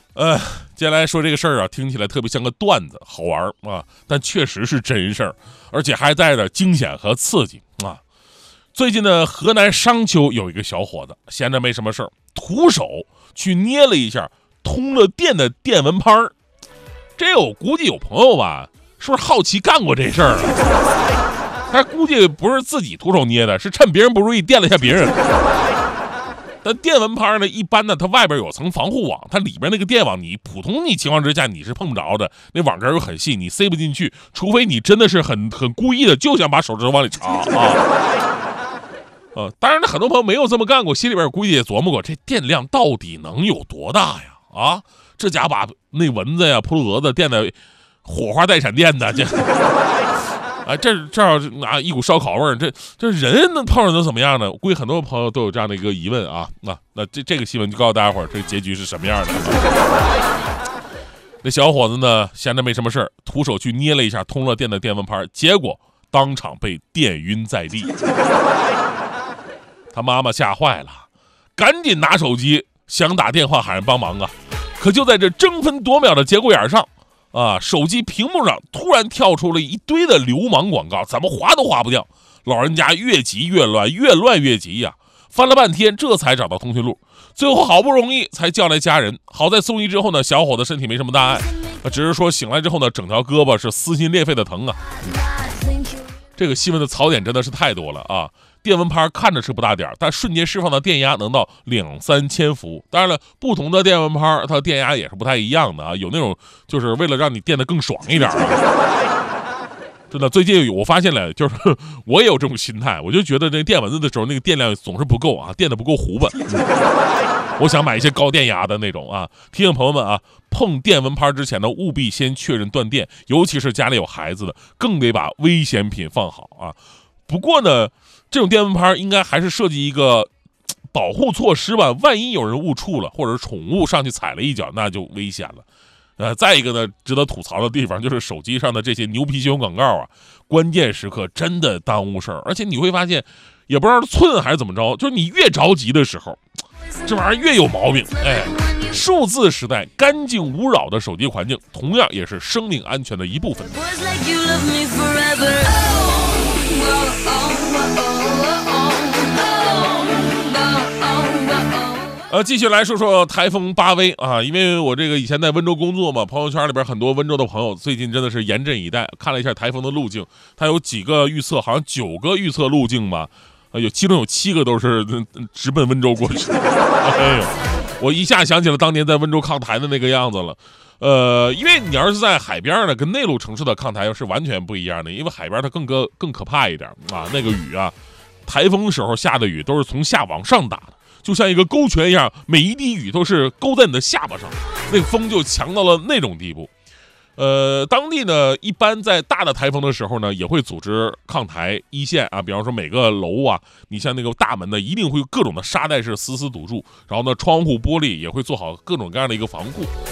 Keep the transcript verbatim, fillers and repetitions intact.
呃，接下来说这个事儿啊，听起来特别像个段子，好玩啊，但确实是真事儿，而且还带着惊险和刺激啊。最近呢，河南商丘有一个小伙子，闲着没什么事儿，徒手去捏了一下通了电的电蚊拍儿。这我估计有朋友吧，是不是好奇干过这事儿啊？他估计不是自己徒手捏的，是趁别人不注意电了一下别人。但电蚊拍呢，一般呢，它外边有层防护网，它里边那个电网，你普通你情况之下你是碰不着的，那网根又很细，你塞不进去，除非你真的是很很故意的，就想把手指头往里插啊。呃，当然了，很多朋友没有这么干过，心里边估计也琢磨过，这电量到底能有多大呀？啊，这家把那蚊子呀、扑蛾子电的火花带闪电的，这。啊，这这啊一股烧烤味儿，这这人能碰上能怎么样呢？我估计很多朋友都有这样的一个疑问啊。那那这这个新闻就告诉大家伙儿，这个结局是什么样的？那小伙子呢，闲着没什么事儿，徒手去捏了一下通了电的电蚊拍，结果当场被电晕在地。他妈妈吓坏了，赶紧拿手机想打电话喊人帮忙啊。可就在这争分夺秒的节骨眼上。啊！手机屏幕上突然跳出了一堆的流氓广告，怎么划都划不掉。老人家越急越乱，越乱越急呀、啊！翻了半天，这才找到通讯录。最后好不容易才叫来家人。好在送医之后呢，小伙子身体没什么大碍，只是说醒来之后呢，整条胳膊是撕心裂肺的疼啊。这个新闻的槽点真的是太多了啊！电蚊拍看着是不大点，但瞬间释放的电压能到两三千伏。当然了，不同的电蚊拍它的电压也是不太一样的啊，有那种就是为了让你电得更爽一点啊。真的，最近我发现了，就是我也有这种心态，我就觉得那电蚊子的时候那个电量总是不够啊，电得不够糊吧。我想买一些高电压的那种啊。提醒朋友们啊，碰电蚊拍之前呢，务必先确认断电，尤其是家里有孩子的，更得把危险品放好啊。不过呢，这种电蚊拍应该还是设计一个保护措施吧，万一有人误触了，或者是宠物上去踩了一脚，那就危险了。呃，再一个呢，值得吐槽的地方就是手机上的这些牛皮新闻广告啊，关键时刻真的耽误事儿，而且你会发现，也不知道寸还是怎么着，就是你越着急的时候，这玩意儿越有毛病。哎，数字时代干净无扰的手机环境，同样也是生命安全的一部分。呃，继续来说说台风巴威啊，因为我这个以前在温州工作嘛，朋友圈里边很多温州的朋友最近真的是严阵以待，看了一下台风的路径，它有几个预测，好像九个预测路径吧，呃，有其中有七个都是直奔温州过去。哎呦，我一下想起了当年在温州抗台的那个样子了。呃，因为你要是在海边呢，跟内陆城市的抗台是完全不一样的，因为海边它更更更可怕一点啊，那个雨啊，台风时候下的雨都是从下往上打的。就像一个勾拳一样，每一滴雨都是勾在你的下巴上，那个风就强到了那种地步。呃，当地呢，一般在大的台风的时候呢，也会组织抗台一线啊，比方说每个楼啊，你像那个大门呢，一定会各种的沙袋式死死堵住，然后呢，窗户玻璃也会做好各种各样的一个防护。